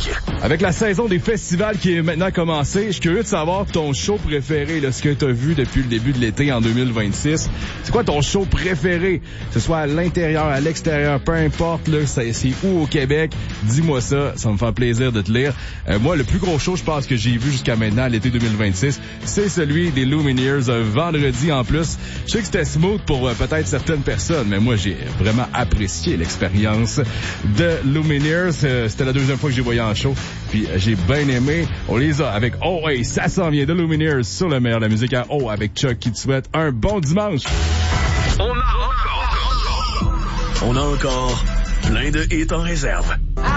musique. Avec la saison des festivals qui est maintenant commencée, je suis curieux de savoir ton show préféré, là, ce que tu as vu depuis le début de l'été en 2026. C'est quoi ton show préféré? Que ce soit à l'intérieur, à l'extérieur, peu importe, là, c'est où au Québec, dis-moi ça me fait plaisir de te lire. Moi, le plus gros show, je pense, que j'ai vu jusqu'à maintenant, à l'été 2026, c'est celui des Lumineers, un vendredi en plus. Je sais que c'était smooth pour peut-être certaines personnes, mais moi, j'ai vraiment apprécié l'expérience de Lumineers. C'était la deuxième fois que j'ai voyé en show, puis j'ai bien aimé. On les a avec Oh hey, ça s'en vient de Lumineers sur le meilleur de la musique à Oh avec Chuck qui te souhaite un bon dimanche. On a encore plein de hits en réserve.